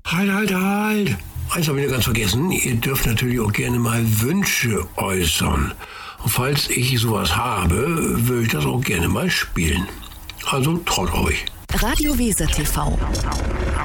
Halt. Eins habe ich noch ganz vergessen. Ihr dürft natürlich auch gerne mal Wünsche äußern. Und falls ich sowas habe, würde ich das auch gerne mal spielen. Also traut euch. Radio Weser TV.